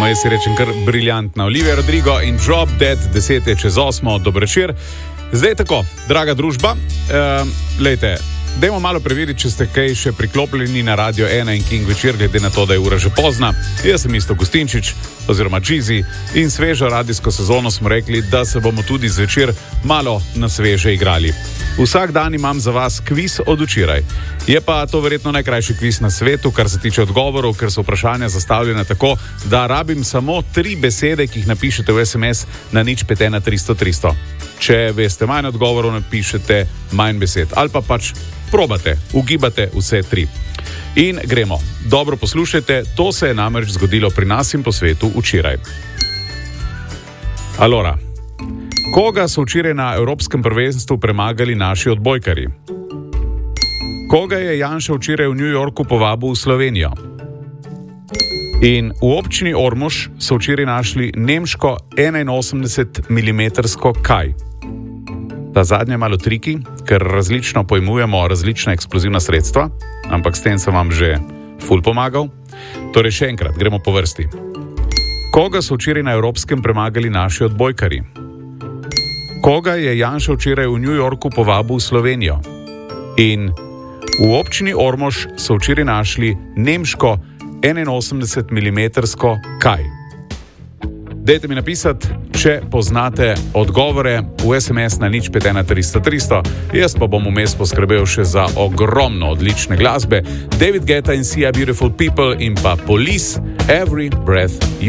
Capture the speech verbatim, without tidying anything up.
Moje si rečem kar briljantna. Olivia Rodrigo in Drop Dead, deset je čez osmo, dober večer. Zdaj tako, draga družba, uh, lejte, dajmo malo preveriti, če ste kaj še priklopljeni na Radio ena in King večer, glede na to, da je ura že pozna. Jaz sem Isto Gustinčič, oziroma Džizi, in svežo radijsko sezono smo rekli, da se bomo tudi zvečer malo na sveže igrali. Vsak dan imam za vas kviz od včeraj. Je pa to verjetno najkrajši kviz na svetu, kar se tiče odgovorov, ker so vprašanja zastavljena tako, da rabim samo tri besede, ki jih napišete v es em es na nič pet ena tristo tristo. Če veste manj odgovorov, napišete manj besed. Ali pa pač probate, ugibate vse tri. In gremo. Dobro poslušajte, to se je namreč zgodilo pri nas in po svetu včeraj. Alora, koga so včeraj na Evropskem prvenstvu premagali naši odbojkarji? Koga je Janša včeraj v New Yorku povabil v Slovenijo? In v občini Ormož so včeraj našli nemško enainosemdeset milimetrsko kaj? Ta zadnja je malo triki, ker različno pojmujemo različna eksplozivna sredstva, ampak s tem sem vam že ful pomagal. Torej še enkrat, gremo po vrsti. Koga so včeraj na Evropskem premagali naši odbojkarji? Koga je Janša včeraj v New Yorku povabil v Slovenijo? In v občini Ormož so včeraj našli nemško enainosemdeset milimetrsko kaj? Dajte mi napisati, če poznate odgovore v es em es na nič pet ena tristo tristo. Jaz pa bom vmes poskrbel še za ogromno odlične glasbe. David Guetta in Sia Beautiful People in pa Police, Every Breath You